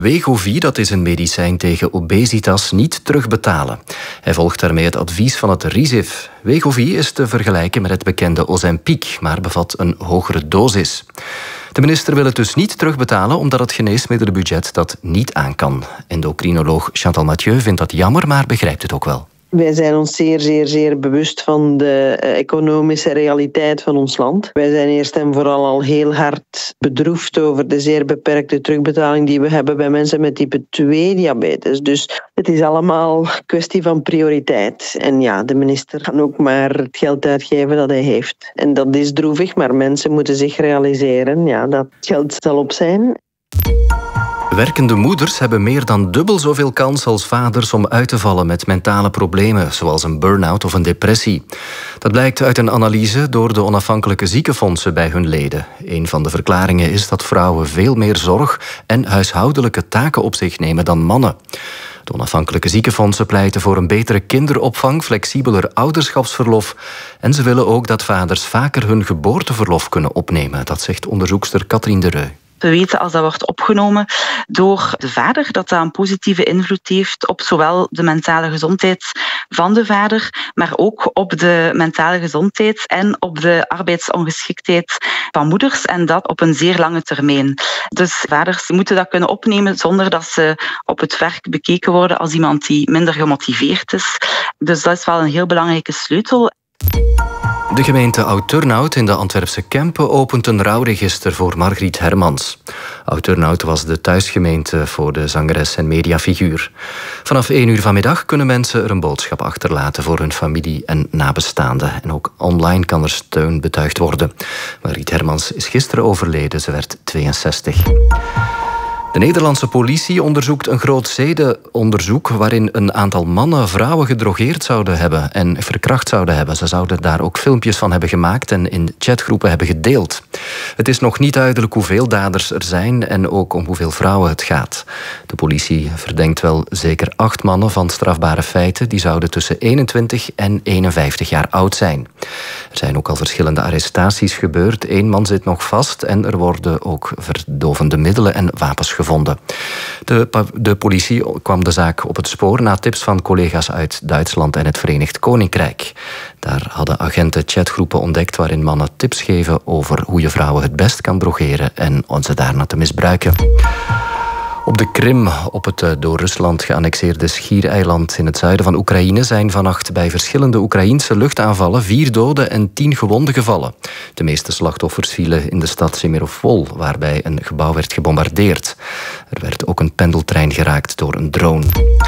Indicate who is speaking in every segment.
Speaker 1: Wegovy, dat is een medicijn tegen obesitas, niet terugbetalen. Hij volgt daarmee het advies van het RIZIF. Wegovy is te vergelijken met het bekende Ozempic, maar bevat een hogere dosis. De minister wil het dus niet terugbetalen omdat het geneesmiddelenbudget dat niet aan kan. Endocrinoloog Chantal Mathieu vindt dat jammer, maar begrijpt het ook wel.
Speaker 2: Wij zijn ons zeer bewust van de economische realiteit van ons land. Wij zijn eerst en vooral al heel hard bedroefd over de zeer beperkte terugbetaling die we hebben bij mensen met type 2 diabetes. Dus het is allemaal kwestie van prioriteit. En ja, de minister kan ook maar het geld uitgeven dat hij heeft. En dat is droevig, maar mensen moeten zich realiseren, ja, dat geld zal op zijn.
Speaker 1: Werkende moeders hebben meer dan dubbel zoveel kans als vaders om uit te vallen met mentale problemen, zoals een burn-out of een depressie. Dat blijkt uit een analyse door de onafhankelijke ziekenfondsen bij hun leden. Een van de verklaringen is dat vrouwen veel meer zorg en huishoudelijke taken op zich nemen dan mannen. De onafhankelijke ziekenfondsen pleiten voor een betere kinderopvang, flexibeler ouderschapsverlof en ze willen ook dat vaders vaker hun geboorteverlof kunnen opnemen. Dat zegt onderzoekster Katrien de Reu.
Speaker 3: We weten als dat wordt opgenomen door de vader, dat een positieve invloed heeft op zowel de mentale gezondheid van de vader, maar ook op de mentale gezondheid en op de arbeidsongeschiktheid van moeders en dat op een zeer lange termijn. Dus vaders moeten dat kunnen opnemen zonder dat ze op het werk bekeken worden als iemand die minder gemotiveerd is. Dus dat is wel een heel belangrijke sleutel.
Speaker 1: De gemeente Oud-Turnhout in de Antwerpse Kempen opent een rouwregister voor Margriet Hermans. Oud-Turnhout was de thuisgemeente voor de zangeres en mediafiguur. Vanaf 1 uur vanmiddag kunnen mensen er een boodschap achterlaten voor hun familie en nabestaanden. En ook online kan er steun betuigd worden. Margriet Hermans is gisteren overleden, ze werd 62. De Nederlandse politie onderzoekt een groot zedenonderzoek waarin een aantal mannen vrouwen gedrogeerd zouden hebben en verkracht zouden hebben. Ze zouden daar ook filmpjes van hebben gemaakt en in chatgroepen hebben gedeeld. Het is nog niet duidelijk hoeveel daders er zijn en ook om hoeveel vrouwen het gaat. De politie verdenkt wel zeker 8 mannen van strafbare feiten. Die zouden tussen 21 en 51 jaar oud zijn. Er zijn ook al verschillende arrestaties gebeurd. 1 man zit nog vast en er worden ook verdovende middelen en wapens gevonden. De politie kwam de zaak op het spoor na tips van collega's uit Duitsland en het Verenigd Koninkrijk. Daar hadden agenten chatgroepen ontdekt waarin mannen tips geven over hoe je vrouwen het best kan drogeren en ze daarna te misbruiken. Op de Krim, op het door Rusland geannexeerde schiereiland in het zuiden van Oekraïne, zijn vannacht bij verschillende Oekraïense luchtaanvallen 4 doden en 10 gewonden gevallen. De meeste slachtoffers vielen in de stad Semerovpol, waarbij een gebouw werd gebombardeerd. Er werd ook een pendeltrein geraakt door een drone.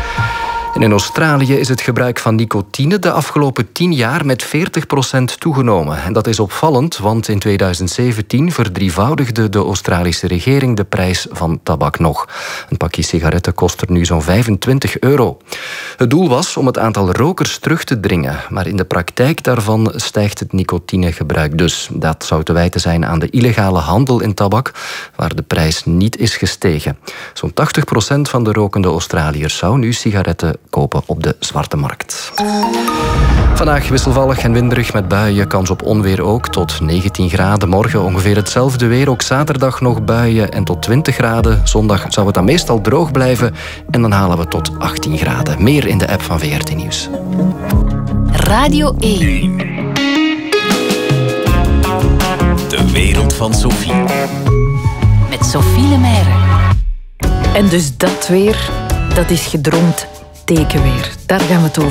Speaker 1: En in Australië is het gebruik van nicotine de afgelopen 10 jaar met 40% toegenomen. En dat is opvallend, want in 2017 verdrievoudigde de Australische regering de prijs van tabak nog. Een pakje sigaretten kost er nu zo'n €25. Het doel was om het aantal rokers terug te dringen, maar in de praktijk daarvan stijgt het nicotinegebruik dus. Dat zou te wijten zijn aan de illegale handel in tabak, waar de prijs niet is gestegen. Zo'n 80% van de rokende Australiërs zou nu sigaretten kopen op de zwarte markt. Vandaag wisselvallig en winderig met buien, kans op onweer ook, tot 19 graden. Morgen ongeveer hetzelfde weer, ook zaterdag nog buien en tot 20 graden. Zondag zou het dan meestal droog blijven en dan halen we tot 18 graden. Meer in de app van VRT Nieuws.
Speaker 4: Radio 1.
Speaker 5: De wereld van Sophie.
Speaker 4: Met Sophie Lemaire.
Speaker 6: En dus dat weer, dat is gedroomd tekenweer. Daar gaan we het over